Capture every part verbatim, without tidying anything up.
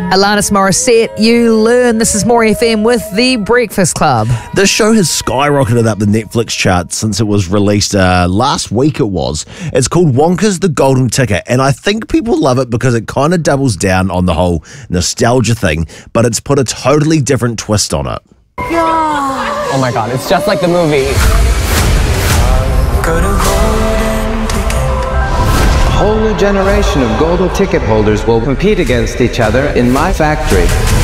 Alanis Morissette, You Learn. This is More F M with The Breakfast Club. This show has skyrocketed up the Netflix charts since it was released uh, last week it was. It's called Wonka's The Golden Ticket, and I think people love it because it kind of doubles down on the whole nostalgia thing, but it's put a totally different twist on it. Oh my god, it's just like the movie. A whole new generation of golden ticket holders will compete against each other in my factory.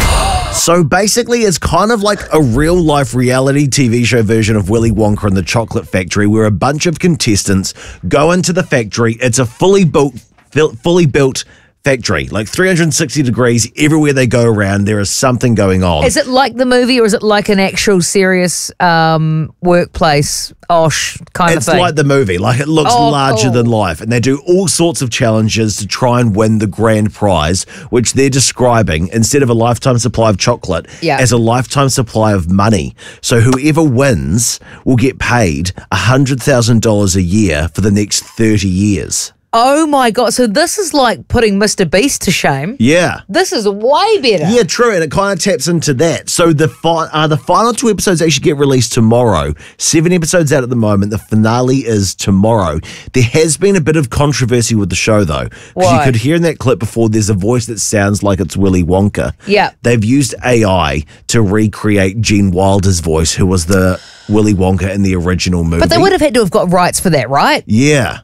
So basically, it's kind of like a real-life reality T V show version of Willy Wonka and the Chocolate Factory, where a bunch of contestants go into the factory. It's a fully built, fully built factory, like three hundred sixty degrees everywhere they go around. There is something going on. Is it like the movie, or is it like an actual serious um, workplace osh kind It's of thing? like the movie. Like, it looks Oh, larger cool. than life, and they do all sorts of challenges to try and win the grand prize, which they're describing, instead of a lifetime supply of chocolate, Yeah. as a lifetime supply of money. So whoever wins will get paid one hundred thousand dollars a year for the next thirty years. Oh my God. So this is like putting Mister Beast to shame. Yeah. This is way better. Yeah, true, and it kind of taps into that. So the fi- uh, the final two episodes actually get released tomorrow. Seven episodes out at the moment. The finale is tomorrow. There has been a bit of controversy with the show, though, because you Why? could hear in that clip before, there's a voice that sounds like it's Willy Wonka. Yeah. They've used A I to recreate Gene Wilder's voice, who was the Willy Wonka in the original movie. But they would have had to have got rights for that, right? Yeah.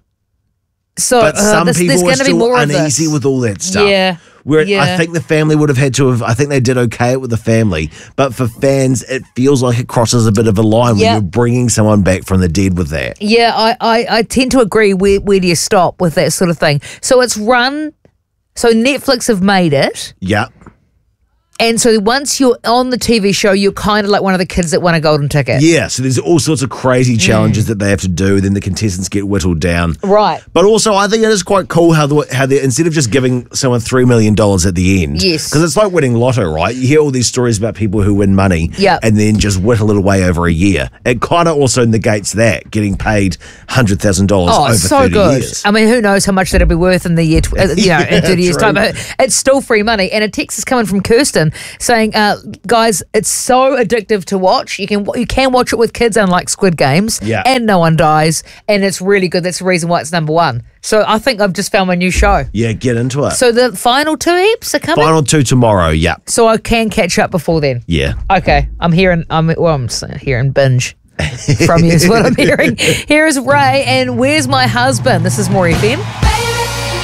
So But uh, some this, there's people are going to be still more of uneasy this. with all that stuff. Yeah, Where yeah. I think the family would have had to have, I think they did okay with the family. But for fans, it feels like it crosses a bit of a line when Yeah. you're bringing someone back from the dead with that. Yeah, I, I, I tend to agree. Where, where do you stop with that sort of thing? So it's run, so Netflix have made it. Yeah. And so once you're on the T V show, you're kind of like one of the kids that won a golden ticket. Yeah, so there's all sorts of crazy Mm. challenges that they have to do. Then the contestants get whittled down. Right. But also, I think it is quite cool how the, how they, instead of just giving someone three million dollars at the end, Yes. because it's like winning lotto, right? You hear all these stories about people who win money, Yeah. and then just whittle it away over a year. It kind of also negates that, getting paid one hundred thousand dollars Oh, over so thirty good. years. I mean, who knows how much that'll be worth in the year, tw- uh, you know, in thirty years' True. time. But it's still free money. And a text is coming from Kirsten saying, uh, guys, it's so addictive to watch. You can you can watch it with kids, unlike Squid Games. Yeah. And no one dies. And it's really good. That's the reason why it's number one. So I think I've just found my new show. Yeah, get into it. So the final two eps are coming? Final two tomorrow, yeah. So I can catch up before then. Yeah. Okay, I'm hearing. I'm well. I'm s- hearing binge from you is what I'm hearing. Here is Ray and Where's My Husband? This is More F M.